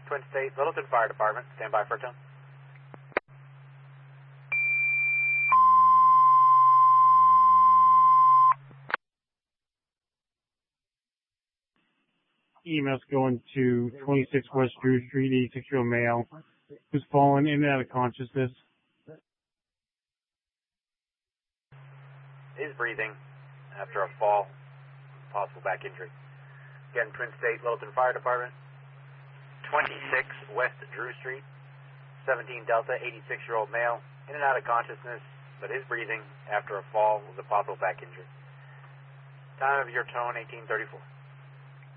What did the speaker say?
Twin State, Littleton Fire Department. Stand by for a tone. EMS going to 26 West Drew Street, 86-year-old male who's fallen in and out of consciousness. Is breathing after a fall, possible back injury. Again, Twin State, Littleton Fire Department. 26 West Drew Street, 17 Delta, 86-year-old male, in and out of consciousness, but is breathing after a fall with a possible back injury. Time of your tone, 1834.